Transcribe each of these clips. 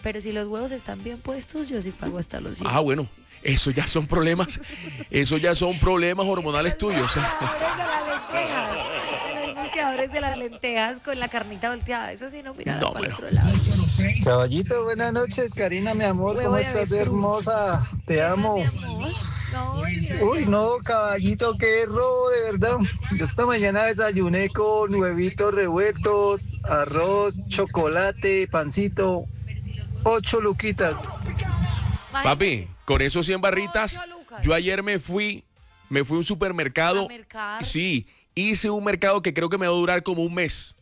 Pero si los huevos están bien puestos, yo sí pago hasta los 100. Ah, bueno, eso ya son problemas hormonales tuyos. Los mosqueadores de las lentejas con la carnita volteada. Eso sí, no mira No, para el bueno. otro lado. Caballito, buenas noches, Karina, mi amor, Huevo ¿cómo de estás, avestruz. hermosa? Te ¿Qué más, amo. mi amor? No, Uy, no, caballito, qué robo, de verdad. Yo esta mañana desayuné con huevitos revueltos, arroz, chocolate, pancito, 8 luquitas. Papi, con esos 100 barritas, 8 lucas. yo ayer me fui a un supermercado. ¿A mercar? Sí, hice un mercado que creo que me va a durar como un mes.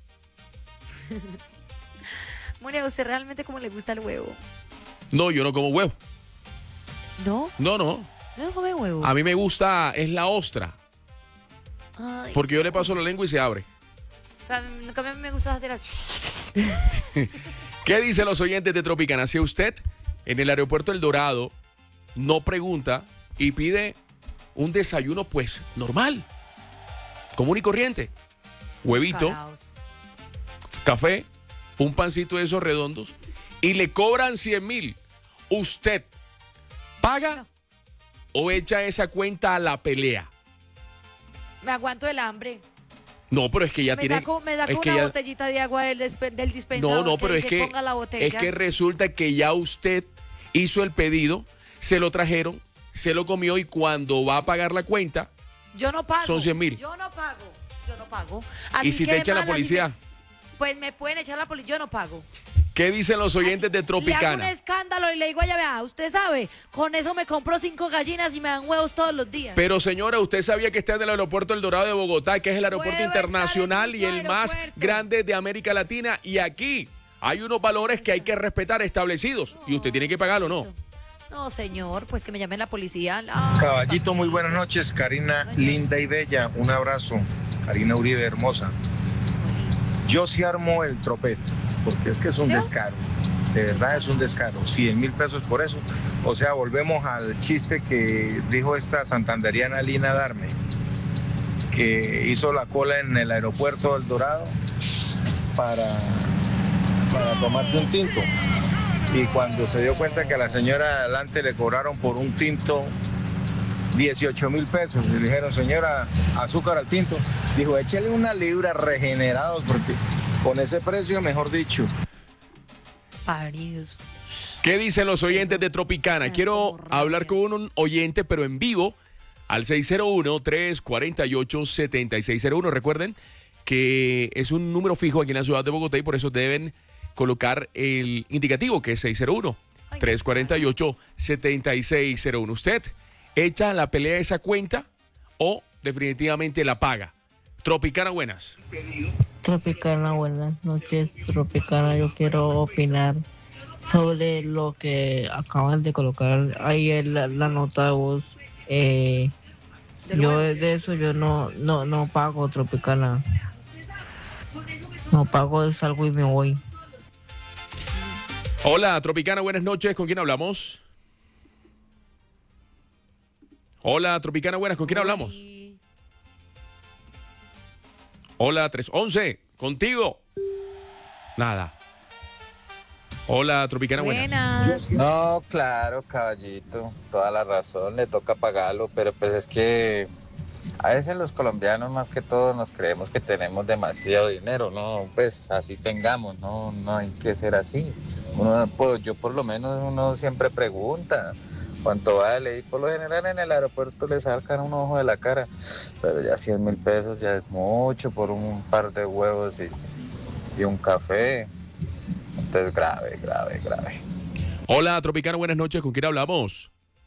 Moni, ¿a usted realmente cómo le gusta el huevo? No, yo no como huevo. ¿No? No. ¿No come huevo? A mí me gusta, es la ostra. Ay, Porque yo le paso la lengua y se abre. a mí me gusta hacer así. ¿Qué dicen los oyentes de Tropicana? Si usted en el aeropuerto El Dorado no pregunta y pide un desayuno, pues normal, común y corriente, huevito, Caraos. café, un pancito de esos redondos y le cobran 100.000, ¿usted paga No. o echa esa cuenta a la pelea? Me aguanto el hambre. No, pero es que ya Me tiene... saco es que una ya- botellita de agua del dispensador. No, pero es dice, que, ponga la botella. es que resulta que ya usted hizo el pedido, se lo trajeron, se lo comió y cuando va a pagar la cuenta, Yo no pago. son 100.000. Yo no pago. ¿Y si te echa la policía? Pues me pueden echar la policía. Yo no pago. ¿Qué dicen los oyentes de Le hago un Tropicana? escándalo y le digo, ya vea, usted sabe, con eso me compro 5 gallinas y me dan huevos todos los días. Pero señora, ¿usted sabía que está en el aeropuerto El Dorado de Bogotá, que es el aeropuerto Puedo estar internacional en y dicho el más aeropuerto. grande de América Latina? Y aquí hay unos valores que hay que respetar establecidos y usted tiene que pagarlo, ¿no? No, señor, pues que me llamen la policía. Caballito, muy buenas noches. Karina, linda y bella. Un abrazo. Karina Uribe, hermosa. Yo sí armo el tropete, porque es que es un ¿Sí? descaro. De verdad es un descaro. 100.000 pesos por eso. O sea, volvemos al chiste que dijo esta santanderiana Lina Darme, que hizo la cola en el aeropuerto del Dorado para tomarse un tinto. Y cuando se dio cuenta que a la señora de adelante le cobraron por un tinto 18.000 pesos, y le dijeron, señora, azúcar al tinto, dijo, échale una libra regenerados, porque con ese precio, mejor dicho. Paridos. ¿Qué dicen los oyentes de Tropicana? Quiero como hablar rabia. con un oyente, pero en vivo, al 601-348-7601. Recuerden que es un número fijo aquí en la ciudad de Bogotá y por eso deben colocar el indicativo, que es 601-348-7601. ¿Usted echa la pelea de esa cuenta o definitivamente la paga? Tropicana, buenas. Tropicana, buenas noches, Tropicana. Yo quiero opinar sobre lo que acaban de colocar ahí en la nota de voz. Yo de eso yo no pago, Tropicana. No pago, salgo y me voy. Hola, Tropicana, buenas noches. ¿Con quién hablamos? Hola, Tropicana, buenas. ¿Con quién hablamos? Hola, 311. Contigo. Nada. Hola, Tropicana, buenas. Buenas. No, claro, caballito, toda la razón, le toca pagarlo, pero pues es que a veces los colombianos más que todo nos creemos que tenemos demasiado dinero, no, pues así tengamos, no hay que ser así. Uno, pues, yo por lo menos uno siempre pregunta cuánto vale y por lo general en el aeropuerto le sacan un ojo de la cara, pero ya 100.000 pesos ya es mucho por un par de huevos y un café. Entonces, grave. Hola, Tropicana, buenas noches. ¿Con quién hablamos?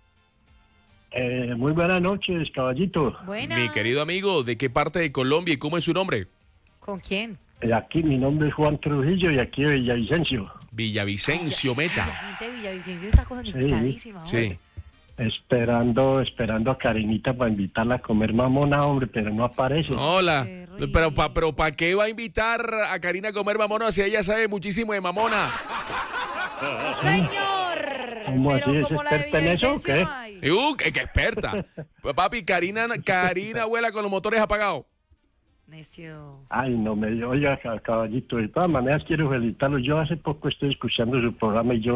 Muy buenas noches, caballito. Buenas. Mi querido amigo, ¿de qué parte de Colombia y cómo es su nombre? ¿Con quién? Aquí mi nombre es Juan Trujillo y aquí de Villavicencio. Villavicencio, Meta. La gente de Villavicencio está conectadísima. Sí. Esperando a Karinita para invitarla a comer mamona, hombre, pero no aparece. Hola. Qué Pero ¿para qué va a invitar a Karina a comer mamona si ella sabe muchísimo de mamona? Señor. ¿Cómo Pero así? ¿Es como la de experta en eso o qué? Villavicencio, ay. ¡Qué experta! Pues, papi, Karina vuela con los motores apagados. Necio. Ay, no me oiga, caballito. De todas maneras quiero felicitarlo. Yo hace poco estoy escuchando su programa y yo